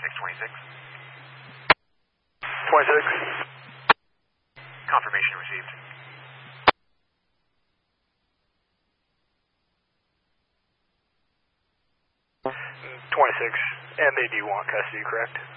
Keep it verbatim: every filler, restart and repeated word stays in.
twenty-six twenty-six. twenty-six. Confirmation received. twenty-six, and they do want custody, correct?